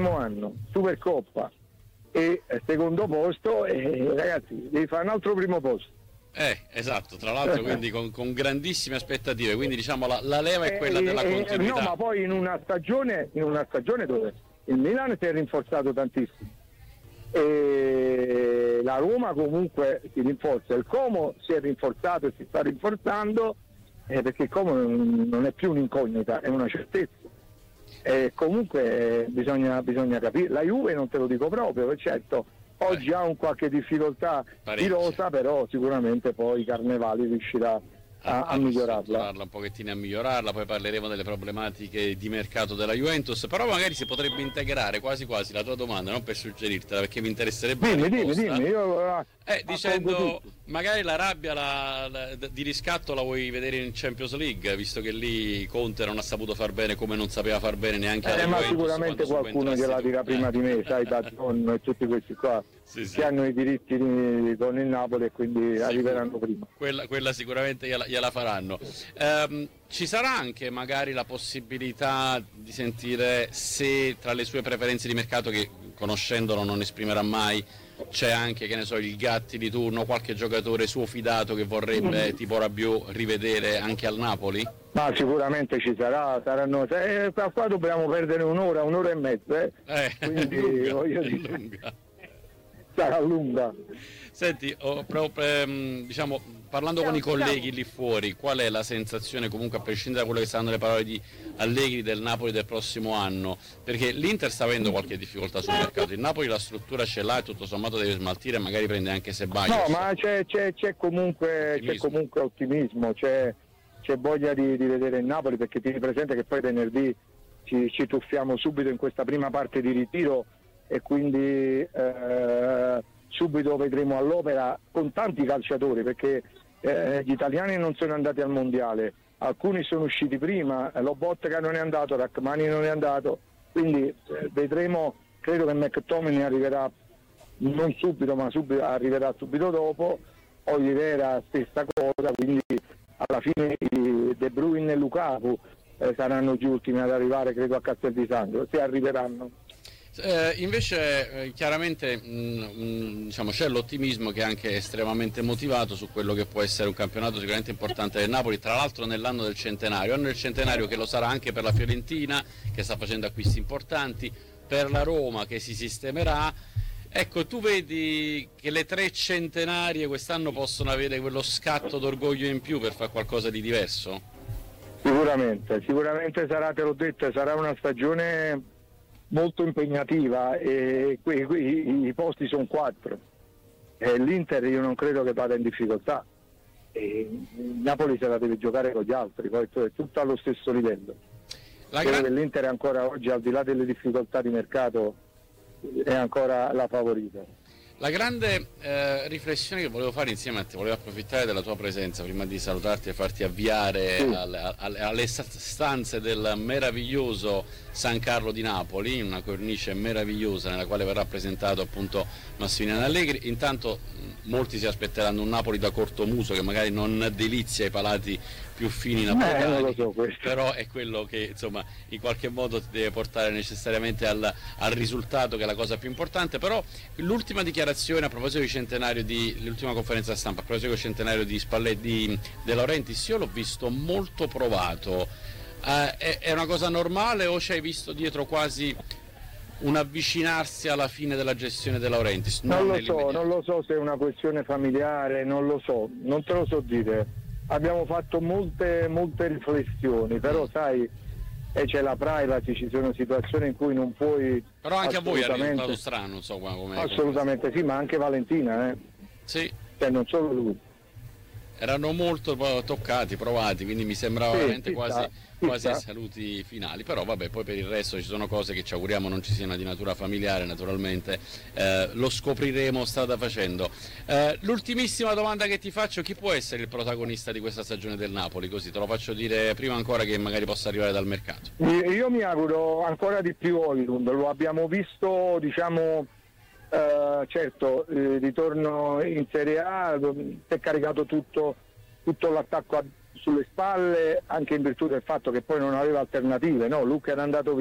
primo anno, Supercoppa e secondo posto, ragazzi, devi fare un altro primo posto. Esatto, tra l'altro quindi con grandissime aspettative, quindi diciamo la leva è quella della continuità. No, ma poi in una stagione dove il Milan si è rinforzato tantissimo e la Roma comunque si rinforza, il Como si è rinforzato e si sta rinforzando, perché il Como non è più un'incognita, è una certezza. Comunque bisogna capire, la Juve non te lo dico proprio, certo oggi ha un qualche difficoltà di rosa, però sicuramente poi Carnevali riuscirà a migliorarla, un pochettino a migliorarla. Poi parleremo delle problematiche di mercato della Juventus, però magari si potrebbe integrare quasi la tua domanda, non per suggerirtela, perché mi interesserebbe dimmi, io dicendo magari la rabbia di riscatto la vuoi vedere in Champions League, visto che lì Conte non ha saputo far bene come non sapeva far bene neanche alla Juventus, ma sicuramente qualcuno gliela dirà prima di me, sai, Dazon e tutti questi qua che hanno i diritti con il Napoli e quindi arriveranno prima. Quella sicuramente gliela faranno. Ci sarà anche magari la possibilità di sentire se tra le sue preferenze di mercato, che conoscendolo non esprimerà mai, c'è anche, che ne so, il Gatti di turno, qualche giocatore suo fidato che vorrebbe tipo Rabiot rivedere anche al Napoli? Ma sicuramente ci saranno, qua dobbiamo perdere un'ora e mezza, quindi voglio dire, sarà lunga. Senti, diciamo, parlando con i colleghi lì fuori, qual è la sensazione, comunque a prescindere da quello che saranno le parole di Allegri, del Napoli del prossimo anno? Perché l'Inter sta avendo qualche difficoltà sul mercato, il Napoli la struttura ce l'ha e tutto sommato deve smaltire e magari prende anche Ceballos. No, ma c'è comunque ottimismo, c'è voglia di vedere il Napoli, perché tieni presente che poi venerdì ci tuffiamo subito in questa prima parte di ritiro e quindi subito vedremo all'opera con tanti calciatori, perché gli italiani non sono andati al mondiale, alcuni sono usciti prima, Lobotka non è andato, Rachmani non è andato, quindi vedremo, credo che McTominay arriverà non subito, ma arriverà subito dopo, Oliveira stessa cosa, quindi alla fine De Bruyne e Lukaku saranno gli ultimi ad arrivare, credo, a Castel di Sangro, se arriveranno. Invece chiaramente diciamo, c'è l'ottimismo che è anche estremamente motivato su quello che può essere un campionato sicuramente importante del Napoli, tra l'altro nell'anno del centenario che lo sarà anche per la Fiorentina, che sta facendo acquisti importanti, per la Roma che si sistemerà. Ecco, tu vedi che le tre centenarie quest'anno possono avere quello scatto d'orgoglio in più per fare qualcosa di diverso? Sicuramente sarà, te l'ho detto, sarà una stagione molto impegnativa e i posti sono 4 e l'Inter io non credo che vada in difficoltà, il Napoli se la deve giocare con gli altri, poi è tutto allo stesso livello. Credo che l'Inter è ancora oggi, al di là delle difficoltà di mercato, è ancora la favorita. La grande riflessione che volevo fare insieme a te, volevo approfittare della tua presenza prima di salutarti e farti avviare alle stanze del meraviglioso San Carlo di Napoli, una cornice meravigliosa nella quale verrà presentato appunto Massimiliano Allegri. Intanto molti si aspetteranno un Napoli da cortomuso che magari non delizia i palati più fini napoletani, non lo so, però è quello che insomma in qualche modo ti deve portare necessariamente al risultato, che è la cosa più importante. Però l'ultima dichiarazione a proposito di centenario, l'ultima conferenza stampa a proposito del centenario di Spalletti, De Laurentiis, io l'ho visto molto provato. È una cosa normale o ci hai visto dietro quasi un avvicinarsi alla fine della gestione De Laurentiis? Non lo so se è una questione familiare, non lo so, non te lo so dire. Abbiamo fatto molte riflessioni, però sai, c'è la privacy, ci sono situazioni in cui non puoi. Però anche a voi è risultato strano, non so come. Assolutamente sì, ma anche Valentina, Sì. Cioè non solo lui. Erano molto toccati, provati, quindi mi sembrava veramente quasi ai saluti finali. Però vabbè, poi per il resto ci sono cose che ci auguriamo non ci siano di natura familiare, naturalmente lo scopriremo strada facendo. L'ultimissima domanda che ti faccio: chi può essere il protagonista di questa stagione del Napoli? Così te lo faccio dire prima ancora che magari possa arrivare dal mercato. Io mi auguro ancora di più Højlund, lo abbiamo visto, diciamo, certo, ritorno in Serie A, si è caricato tutto l'attacco sulle spalle, anche in virtù del fatto che poi non aveva alternative, no? Luca era andato